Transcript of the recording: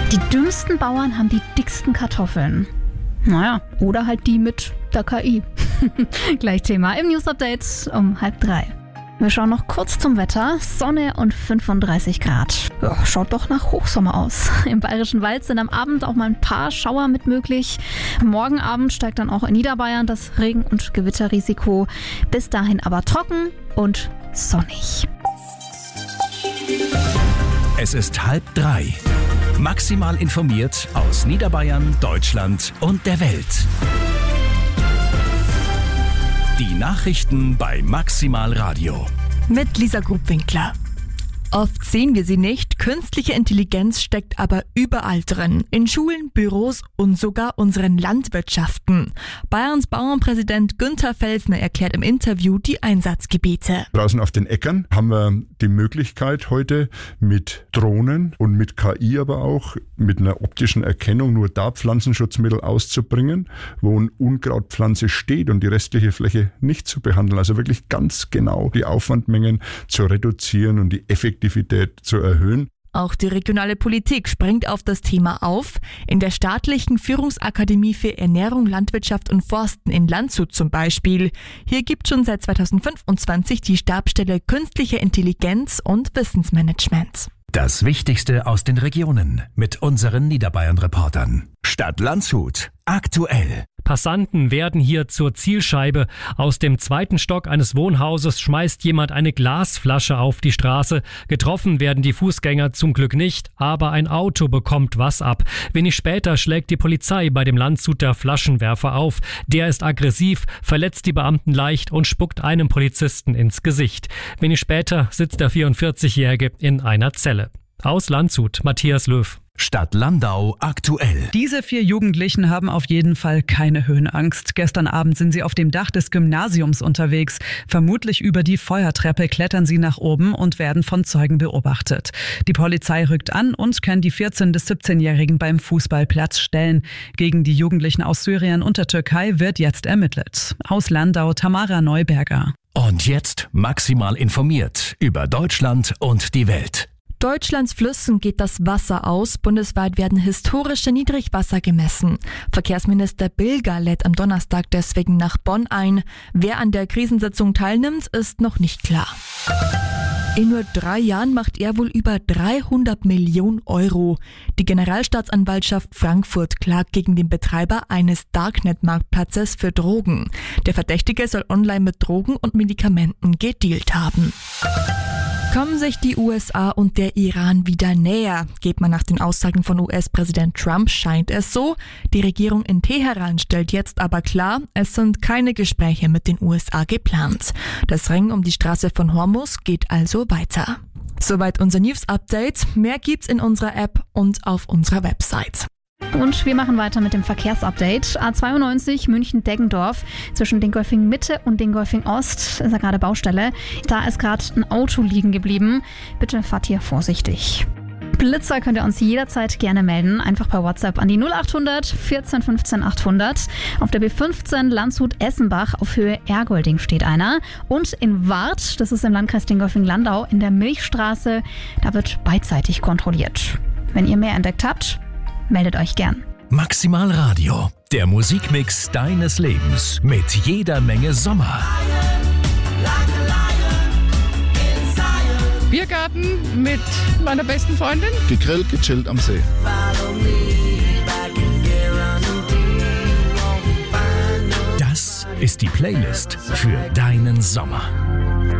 Die dümmsten Bauern haben die dicksten Kartoffeln. Naja, oder halt die mit der KI. Gleich Thema im News Update um 2:30. Wir schauen noch kurz zum Wetter. Sonne und 35 Grad. Ja, schaut doch nach Hochsommer aus. Im Bayerischen Wald sind am Abend auch mal ein paar Schauer mit möglich. Morgen Abend steigt dann auch in Niederbayern das Regen- und Gewitterrisiko. Bis dahin aber trocken und sonnig. Es ist 2:30. Maximal informiert aus Niederbayern, Deutschland und der Welt. Die Nachrichten bei Maximal Radio. Mit Lisa Grubwinkler. Oft sehen wir sie nicht, künstliche Intelligenz steckt aber überall drin. In Schulen, Büros und sogar unseren Landwirtschaften. Bayerns Bauernpräsident Günther Felsner erklärt im Interview die Einsatzgebiete. Draußen auf den Äckern haben wir die Möglichkeit heute mit Drohnen und mit KI aber auch mit einer optischen Erkennung nur da Pflanzenschutzmittel auszubringen, wo eine Unkrautpflanze steht und die restliche Fläche nicht zu behandeln. Also wirklich ganz genau die Aufwandmengen zu reduzieren und die Effektivität zu erhöhen. Auch die regionale Politik springt auf das Thema auf. In der staatlichen Führungsakademie für Ernährung, Landwirtschaft und Forsten in Landshut zum Beispiel. Hier gibt schon seit 2025 die Stabsstelle Künstliche Intelligenz und Wissensmanagement. Das Wichtigste aus den Regionen mit unseren Niederbayern-Reportern. Stadt Landshut. Aktuell. Passanten werden hier zur Zielscheibe. Aus dem 2. Stock eines Wohnhauses schmeißt jemand eine Glasflasche auf die Straße. Getroffen werden die Fußgänger zum Glück nicht, aber ein Auto bekommt was ab. Wenig später schlägt die Polizei bei dem Landshuter Flaschenwerfer auf. Der ist aggressiv, verletzt die Beamten leicht und spuckt einem Polizisten ins Gesicht. Wenig später sitzt der 44-Jährige in einer Zelle. Aus Landshut, Matthias Löw. Stadt Landau aktuell. Diese 4 Jugendlichen haben auf jeden Fall keine Höhenangst. Gestern Abend sind sie auf dem Dach des Gymnasiums unterwegs. Vermutlich über die Feuertreppe klettern sie nach oben und werden von Zeugen beobachtet. Die Polizei rückt an und kann die 14- bis 17-Jährigen beim Fußballplatz stellen. Gegen die Jugendlichen aus Syrien und der Türkei wird jetzt ermittelt. Aus Landau, Tamara Neuberger. Und jetzt maximal informiert über Deutschland und die Welt. Deutschlands Flüssen geht das Wasser aus. Bundesweit werden historische Niedrigwasser gemessen. Verkehrsminister Bilger lädt am Donnerstag deswegen nach Bonn ein. Wer an der Krisensitzung teilnimmt, ist noch nicht klar. In nur 3 Jahren macht er wohl über 300 Millionen Euro. Die Generalstaatsanwaltschaft Frankfurt klagt gegen den Betreiber eines Darknet-Marktplatzes für Drogen. Der Verdächtige soll online mit Drogen und Medikamenten gedealt haben. Kommen sich die USA und der Iran wieder näher? Geht man nach den Aussagen von US-Präsident Trump, scheint es so. Die Regierung in Teheran stellt jetzt aber klar, es sind keine Gespräche mit den USA geplant. Das Ringen um die Straße von Hormuz geht also weiter. Soweit unser News-Update. Mehr gibt's in unserer App und auf unserer Website. Und wir machen weiter mit dem Verkehrsupdate. A92 München-Deggendorf zwischen Dingolfing Mitte und Dingolfing Ost ist ja gerade Baustelle. Da ist gerade ein Auto liegen geblieben. Bitte fahrt hier vorsichtig. Blitzer könnt ihr uns jederzeit gerne melden. Einfach per WhatsApp an die 0800 14 15 800. Auf der B15 Landshut-Essenbach auf Höhe Ergolding steht einer. Und in Warth, das ist im Landkreis Dingolfing-Landau, in der Milchstraße, da wird beidseitig kontrolliert. Wenn ihr mehr entdeckt habt, meldet euch gern. Maximal Radio, der Musikmix deines Lebens mit jeder Menge Sommer. Biergarten mit meiner besten Freundin. Gegrillt, gechillt am See. Das ist die Playlist für deinen Sommer.